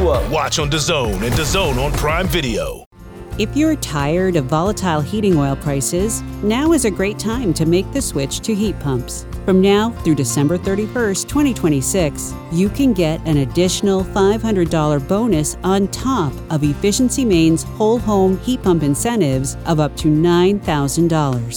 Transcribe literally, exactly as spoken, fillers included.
up. Watch on DAZN and DAZN on Prime Video. If you're tired of volatile heating oil prices, now is a great time to make the switch to heat pumps. From now through December thirty-first, twenty twenty-six, you can get an additional five hundred dollars bonus on top of Efficiency Maine's whole home heat pump incentives of up to nine thousand dollars.